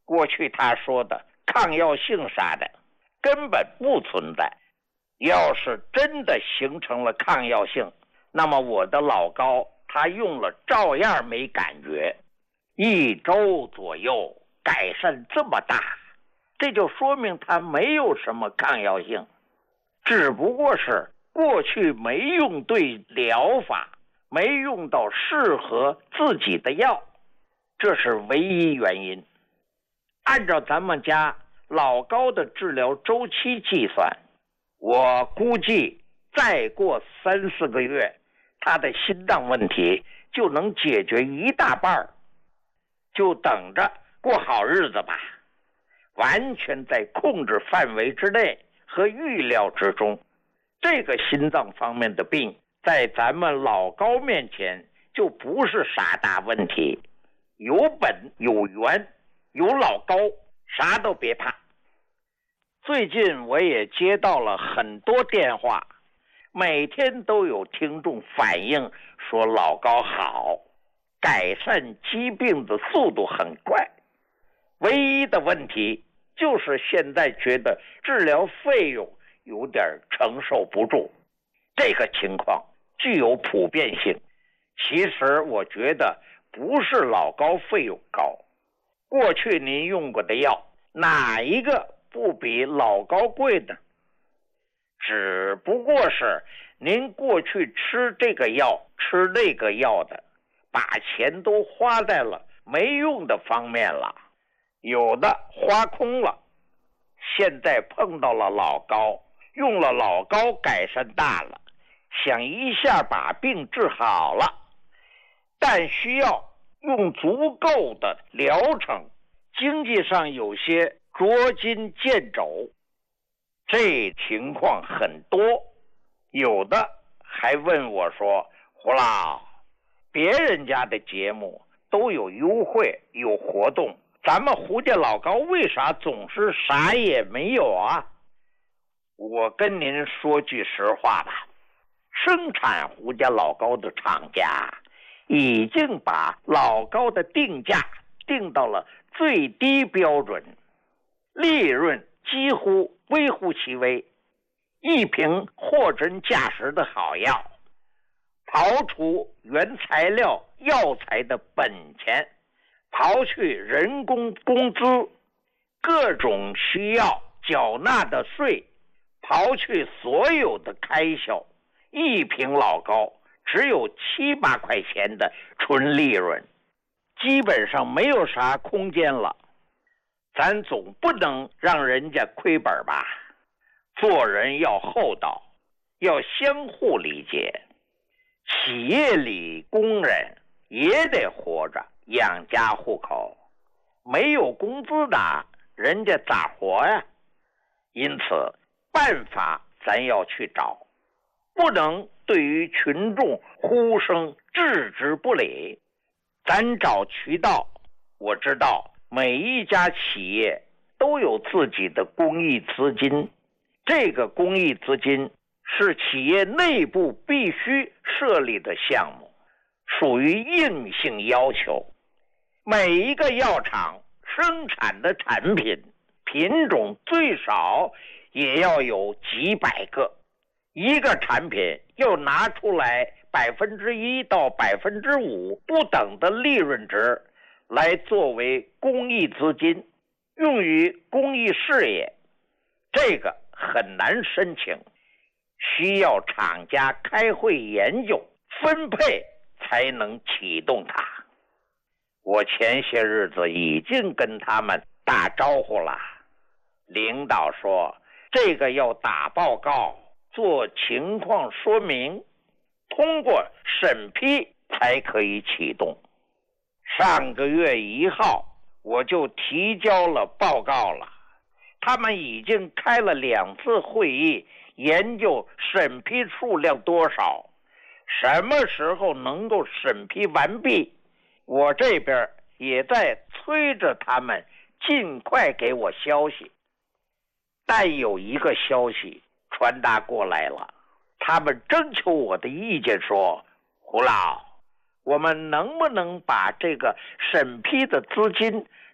过去他说的抗药性啥的根本不存在。要是真的形成了抗药性，那么我的老高他用了照样没感觉，1周左右改善这么大，这就说明他没有什么抗药性，只不过是过去没用对疗法，没用到适合自己的药，这是唯一原因。按照咱们家老高的治疗周期计算，我估计再过3-4个月，他的心脏问题就能解决一大半，就等着过好日子吧，完全在控制范围之内和预料之中。这个心脏方面的病在咱们老高面前就不是啥大问题，有本有源有老高，啥都别怕。最近我也接到了很多电话，每天都有听众反映说老高好，改善疾病的速度很快，唯一的问题就是现在觉得治疗费用有点承受不住。这个情况具有普遍性，其实我觉得不是老高费用高，过去您用过的药哪一个不比老高贵呢？只不过是您过去吃这个药吃那个药的，把钱都花在了没用的方面了，有的花空了。现在碰到了老高，用了老高改善大了，想一下把病治好了，但需要用足够的疗程，经济上有些捉襟见肘，这情况很多。有的还问我说，胡老，别人家的节目都有优惠有活动，咱们胡家老高为啥总是啥也没有啊？我跟您说句实话吧，生产胡家老高的厂家已经把老高的定价定到了最低标准，利润几乎微乎其微。一瓶货真价实的好药，刨除原材料药材的本钱，刨去人工工资，各种需要缴纳的税，刨去所有的开销，一瓶老高只有7-8块钱的纯利润，基本上没有啥空间了。咱总不能让人家亏本吧？做人要厚道，要相互理解。企业里工人也得活着，养家糊口，没有工资拿，人家咋活呀？因此办法咱要去找，不能对于群众呼声置之不理。咱找渠道，我知道每一家企业都有自己的公益资金，这个公益资金是企业内部必须设立的项目，属于硬性要求。每一个药厂生产的产品品种最少也要有几百个，一个产品要拿出来1%到5%不等的利润值来作为公益资金，用于公益事业，这个很难申请，需要厂家开会研究分配才能启动它。我前些日子已经跟他们打招呼了，领导说这个要打报告，做情况说明，通过审批才可以启动。上个月1号我就提交了报告了，他们已经开了2次会议，研究审批数量多少，什么时候能够审批完毕。我这边也在催着他们尽快给我消息。但有一个消息传达过来了，他们征求我的意见说，胡老，我们能不能把这个审批的资金